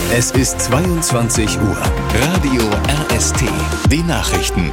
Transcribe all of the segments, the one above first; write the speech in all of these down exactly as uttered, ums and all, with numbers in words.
Es ist zweiundzwanzig Uhr. Radio R S T. Die Nachrichten.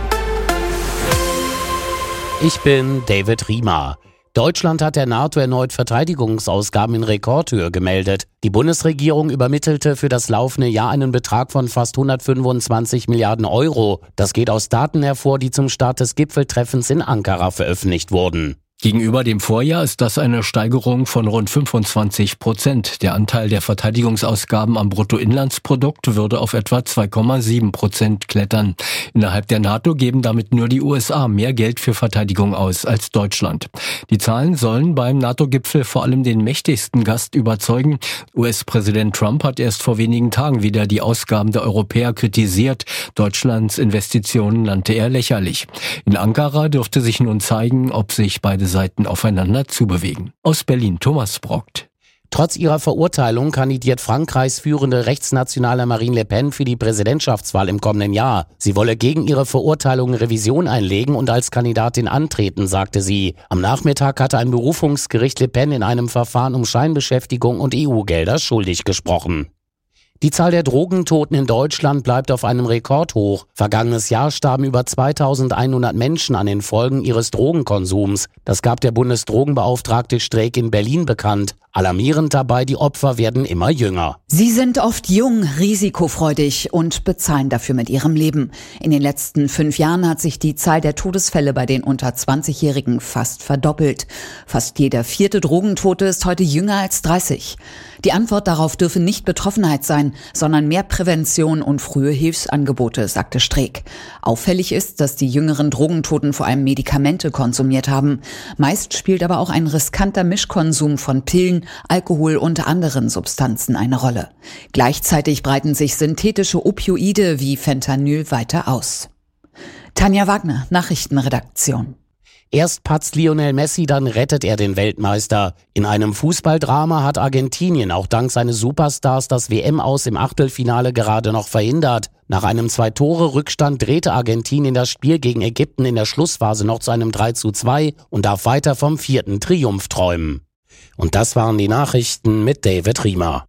Ich bin David Riemer. Deutschland hat der NATO erneut Verteidigungsausgaben in Rekordhöhe gemeldet. Die Bundesregierung übermittelte für das laufende Jahr einen Betrag von fast hundertfünfundzwanzig Milliarden Euro. Das geht aus Daten hervor, die zum Start des Gipfeltreffens in Ankara veröffentlicht wurden. Gegenüber dem Vorjahr ist das eine Steigerung von rund fünfundzwanzig Prozent. Der Anteil der Verteidigungsausgaben am Bruttoinlandsprodukt würde auf etwa zwei Komma sieben Prozent klettern. Innerhalb der NATO geben damit nur die U S A mehr Geld für Verteidigung aus als Deutschland. Die Zahlen sollen beim NATO-Gipfel vor allem den mächtigsten Gast überzeugen. U S-Präsident Trump hat erst vor wenigen Tagen wieder die Ausgaben der Europäer kritisiert. Deutschlands Investitionen nannte er lächerlich. In Ankara dürfte sich nun zeigen, ob sich beide Seiten aufeinander zubewegen. Aus Berlin Thomas Brockt. Trotz ihrer Verurteilung kandidiert Frankreichs führende rechtsnationale Marine Le Pen für die Präsidentschaftswahl im kommenden Jahr. Sie wolle gegen ihre Verurteilung Revision einlegen und als Kandidatin antreten, sagte sie. Am Nachmittag hatte ein Berufungsgericht Le Pen in einem Verfahren um Scheinbeschäftigung und E U-Gelder schuldig gesprochen. Die Zahl der Drogentoten in Deutschland bleibt auf einem Rekordhoch. Vergangenes Jahr starben über zweitausendeinhundert Menschen an den Folgen ihres Drogenkonsums. Das gab der Bundesdrogenbeauftragte Streeck in Berlin bekannt. Alarmierend dabei, die Opfer werden immer jünger. Sie sind oft jung, risikofreudig und bezahlen dafür mit ihrem Leben. In den letzten fünf Jahren hat sich die Zahl der Todesfälle bei den unter zwanzigjährigen fast verdoppelt. Fast jeder vierte Drogentote ist heute jünger als dreißig. Die Antwort darauf dürfe nicht Betroffenheit sein, sondern mehr Prävention und frühe Hilfsangebote, sagte Streeck. Auffällig ist, dass die jüngeren Drogentoten vor allem Medikamente konsumiert haben. Meist spielt aber auch ein riskanter Mischkonsum von Pillen, Alkohol und anderen Substanzen eine Rolle. Gleichzeitig breiten sich synthetische Opioide wie Fentanyl weiter aus. Tanja Wagner, Nachrichtenredaktion. Erst patzt Lionel Messi, dann rettet er den Weltmeister. In einem Fußballdrama hat Argentinien auch dank seines Superstars das W M-Aus im Achtelfinale gerade noch verhindert. Nach einem Zwei-Tore-Rückstand drehte Argentinien das Spiel gegen Ägypten in der Schlussphase noch zu einem drei zu zwei und darf weiter vom vierten Triumph träumen. Und das waren die Nachrichten mit David Riemer.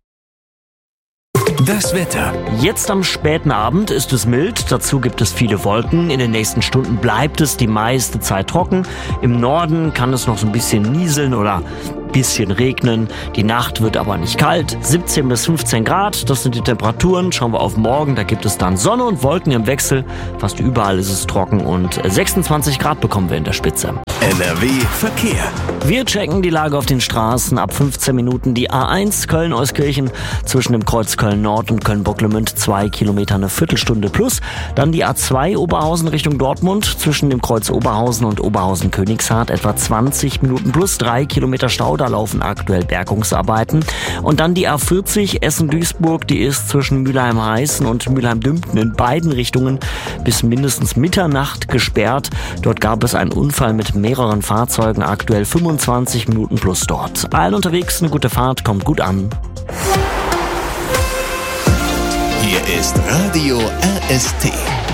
Das Wetter. Jetzt am späten Abend ist es mild, dazu gibt es viele Wolken. In den nächsten Stunden bleibt es die meiste Zeit trocken. Im Norden kann es noch so ein bisschen nieseln oder ein bisschen regnen. Die Nacht wird aber nicht kalt. siebzehn bis fünfzehn Grad, das sind die Temperaturen. Schauen wir auf morgen, da gibt es dann Sonne und Wolken im Wechsel. Fast überall ist es trocken und sechsundzwanzig Grad bekommen wir in der Spitze. N R W Verkehr. Wir checken die Lage auf den Straßen. Ab fünfzehn Minuten die A eins Köln-Euskirchen zwischen dem Kreuz Köln-Nord und Köln-Bocklemünd zwei Kilometer, eine Viertelstunde plus. Dann die A zwei Oberhausen Richtung Dortmund zwischen dem Kreuz Oberhausen und Oberhausen-Königshardt etwa zwanzig Minuten plus drei Kilometer Stau. Da laufen aktuell Bergungsarbeiten. Und dann die A vierzig Essen-Duisburg, die ist zwischen Mülheim-Heißen und Mülheim-Dümpten in beiden Richtungen bis mindestens Mitternacht gesperrt. Dort gab es einen Unfall mit mehreren Fahrzeugen, aktuell fünfundzwanzig Minuten plus dort. Allen unterwegs eine gute Fahrt, kommt gut an. Hier ist Radio R S T.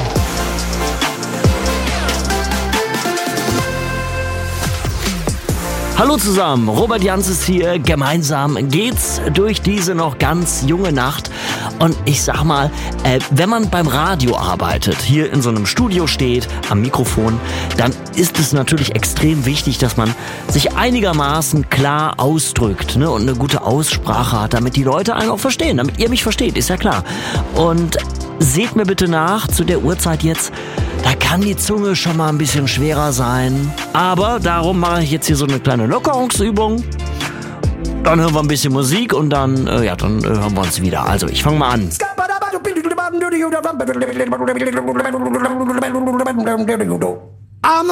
Hallo zusammen, Robert Jans ist hier. Gemeinsam geht's durch diese noch ganz junge Nacht. Und ich sag mal, äh, wenn man beim Radio arbeitet, hier in so einem Studio steht, am Mikrofon, dann ist es natürlich extrem wichtig, dass man sich einigermaßen klar ausdrückt, ne, und eine gute Aussprache hat, damit die Leute einen auch verstehen, damit ihr mich versteht, ist ja klar. Und seht mir bitte nach, zu der Uhrzeit jetzt, da kann die Zunge schon mal ein bisschen schwerer sein. Aber darum mache ich jetzt hier so eine kleine Lockerungsübung. Dann hören wir ein bisschen Musik und dann, äh, ja, dann äh, hören wir uns wieder. Also, ich fange mal an. I'm